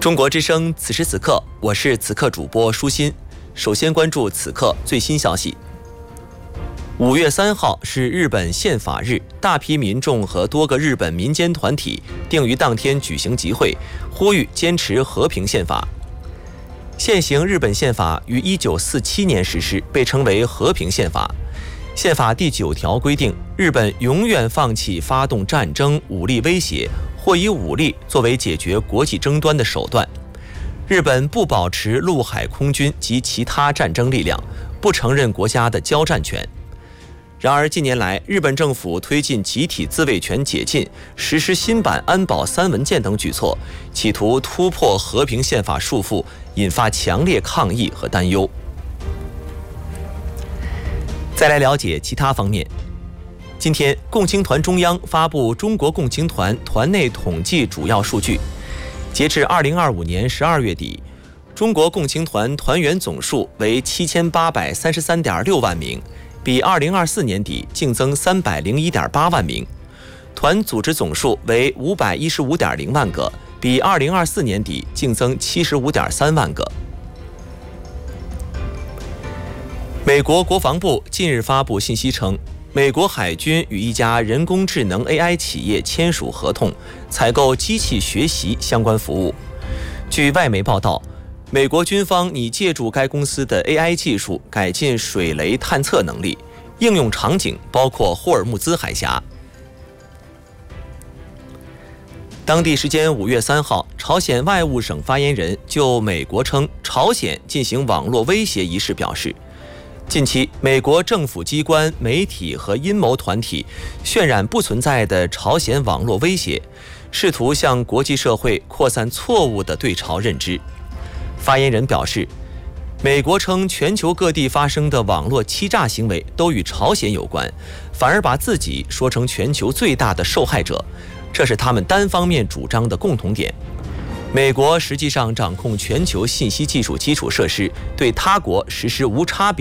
中国之声，此时此刻，我是此刻主播舒心。首先关注此刻最新消息。5月3号是日本宪法日，大批民众和多个日本民间团体定于当天举行集会，呼吁坚持和平宪法。现行日本宪法于1947年实施，被称为和平宪法。宪法第9条规定，日本永远放弃发动战争、武力威胁或以武力作为解决国际争端的手段。日本不保持陆海空军及其他战争力量，不承认国家的交战权。然而近年来，日本政府推进集体自卫权解禁，实施新版安保3文件等举措，企图突破和平宪法束缚，引发强烈抗议和担忧。再来了解其他方面。今天，共青团中央发布中国共青团团内统计主要数据。截至2025年12月底，中国共青团团员总数为7833.6万名，比2024年底净增301.8万名。团组织总数为515.0万个，比2024年底净增75.3万个。美国国防部近日发布信息称，美国海军与一家人工智能 AI 企业签署合同，采购机器学习相关服务。据外媒报道，美国军方拟借助该公司的 AI 技术改进水雷探测能力，应用场景包括霍尔木兹海峡。当地时间5月3号，朝鲜外务省发言人就美国称朝鲜进行网络威胁一事表示，近期，美国政府机关、媒体和阴谋团体渲染不存在的朝鲜网络威胁，试图向国际社会扩散错误的对朝认知。发言人表示，美国称全球各地发生的网络欺诈行为都与朝鲜有关，反而把自己说成全球最大的受害者，这是他们单方面主张的共同点。美国实际上掌控全球信息技术基础设施，对他国实施无差别